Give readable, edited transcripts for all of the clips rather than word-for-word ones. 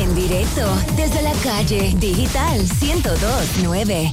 En directo desde la calle Digital 102.9.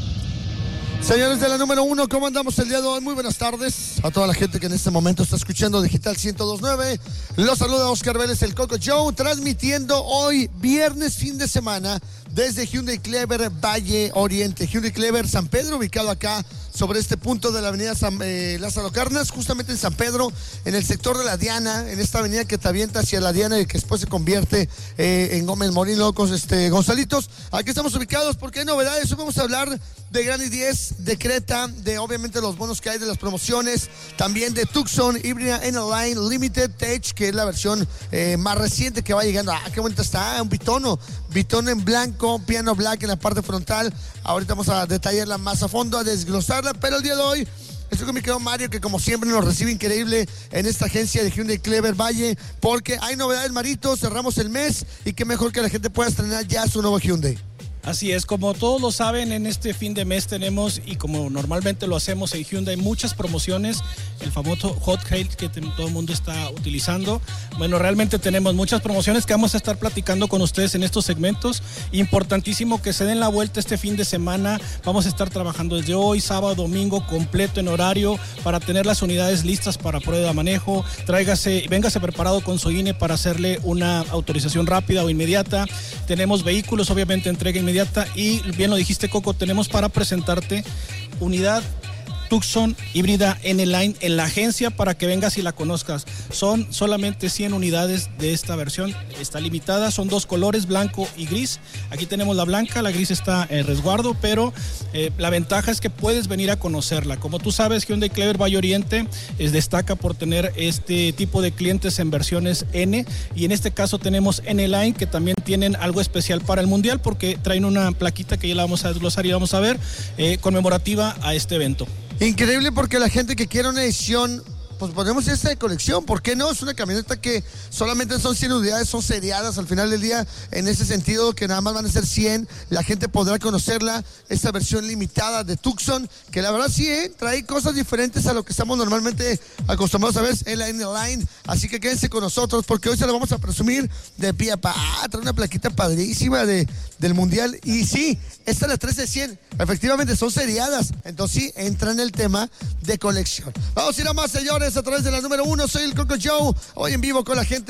Señores de la número 1, ¿cómo andamos el día de hoy? Muy buenas tardes a toda la gente que en este momento está escuchando Digital 102.9. Los saluda Oscar Vélez, el Coco Joe, transmitiendo hoy, viernes, fin de semana, desde Hyundai Clever Valle Oriente. Hyundai Clever San Pedro, ubicado acá sobre este punto de la avenida Lázaro Cárdenas, justamente en San Pedro, en el sector de la Diana, en esta avenida que te avienta hacia la Diana y que después se convierte en Gómez Morín, Gonzalitos. Aquí estamos ubicados porque hay novedades. Hoy vamos a hablar de Granny 10, de Creta, de obviamente los bonos que hay de las promociones, también de Tucson híbrida N-Line Limited Tech, que es la versión más reciente que va llegando. Qué bonita está, un bitono en blanco, piano black en la parte frontal. Ahorita vamos a detallarla más a fondo, a desglosarla, pero el día de hoy estoy con mi querido Mario, que como siempre nos recibe increíble en esta agencia de Hyundai Clever Valle, porque hay novedades, Marito, cerramos el mes y qué mejor que la gente pueda estrenar ya su nuevo Hyundai. Así es, como todos lo saben, en este fin de mes tenemos, y como normalmente lo hacemos en Hyundai, muchas promociones, el famoso Hot Hail que todo el mundo está utilizando. Bueno, realmente tenemos muchas promociones que vamos a estar platicando con ustedes en estos segmentos. Importantísimo que se den la vuelta este fin de semana. Vamos a estar trabajando desde hoy, sábado, domingo, completo en horario, para tener las unidades listas para prueba de manejo. Véngase preparado con su INE para hacerle una autorización rápida o inmediata. Tenemos vehículos, obviamente, entrega inmediata. Y bien lo dijiste, Coco, tenemos para presentarte unidad Tucson híbrida N-Line en la agencia para que vengas y la conozcas. Son solamente 100 unidades de esta versión, está limitada, son dos colores, blanco y gris. Aquí tenemos la blanca, la gris está en resguardo, pero la ventaja es que puedes venir a conocerla. Como tú sabes, Hyundai Clever Valle Oriente destaca por tener este tipo de clientes en versiones N, y en este caso tenemos N-Line, que también tienen algo especial para el Mundial, porque traen una plaquita que ya la vamos a desglosar y vamos a ver, conmemorativa a este evento. Increíble, porque la gente que quiere una edición, pues ponemos esta de colección, ¿por qué no? Es una camioneta que solamente son 100 unidades, son seriadas al final del día, en ese sentido que nada más van a ser 100, la gente podrá conocerla, esta versión limitada de Tucson, que la verdad sí, trae cosas diferentes a lo que estamos normalmente acostumbrados a ver en la N-Line, así que quédense con nosotros, porque hoy se lo vamos a presumir de pie a pa. Trae una plaquita padrísima del Mundial, y sí, esta es la 13-100, efectivamente son seriadas, entonces sí, entra en el tema de colección. Vamos a ir a más, señores, a través de la número 1, soy el Coco Joe, hoy en vivo con la gente